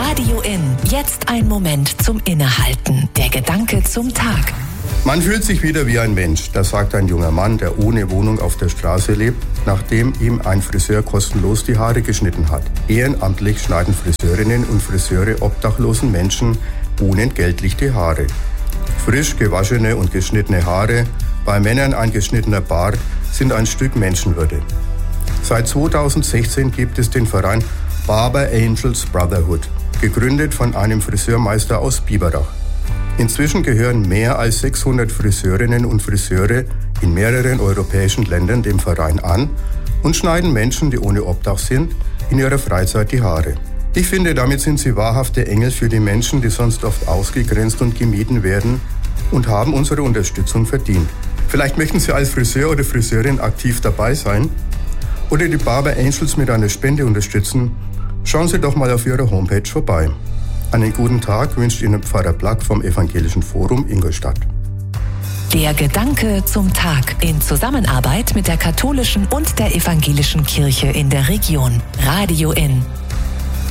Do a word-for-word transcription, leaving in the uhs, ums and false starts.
Radio In. Jetzt ein Moment zum Innehalten. Der Gedanke zum Tag. Man fühlt sich wieder wie ein Mensch, das sagt ein junger Mann, der ohne Wohnung auf der Straße lebt, nachdem ihm ein Friseur kostenlos die Haare geschnitten hat. Ehrenamtlich schneiden Friseurinnen und Friseure obdachlosen Menschen unentgeltlich die Haare. Frisch gewaschene und geschnittene Haare, bei Männern ein geschnittener Bart, sind ein Stück Menschenwürde. Seit zweitausendsechzehn gibt es den Verein Barber Angels Brotherhood, gegründet von einem Friseurmeister aus Biberach. Inzwischen gehören mehr als sechshundert Friseurinnen und Friseure in mehreren europäischen Ländern dem Verein an und schneiden Menschen, die ohne Obdach sind, in ihrer Freizeit die Haare. Ich finde, damit sind sie wahrhafte Engel für die Menschen, die sonst oft ausgegrenzt und gemieden werden und haben unsere Unterstützung verdient. Vielleicht möchten Sie als Friseur oder Friseurin aktiv dabei sein oder die Barber Angels mit einer Spende unterstützen. Schauen Sie doch mal auf ihrer Homepage vorbei. Einen guten Tag wünscht Ihnen Pfarrer Black vom Evangelischen Forum Ingolstadt. Der Gedanke zum Tag in Zusammenarbeit mit der katholischen und der evangelischen Kirche in der Region. Radio In.